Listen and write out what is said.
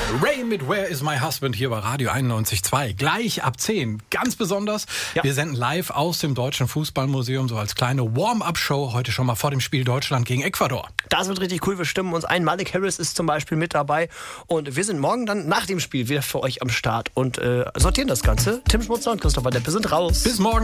Ray mit Where is my husband hier bei Radio 91.2. Gleich ab 10. Ganz besonders. Ja. Wir senden live aus dem Deutschen Fußballmuseum, so als kleine Warm-up-Show. Heute schon mal vor dem Spiel Deutschland gegen Ecuador. Das wird richtig cool. Wir stimmen uns ein. Malik Harris ist zum Beispiel mit dabei. Und wir sind morgen dann nach dem Spiel wieder für euch am Start und sortieren das Ganze. Tim Schmutzler und Christopher Deppe sind raus. Bis morgen.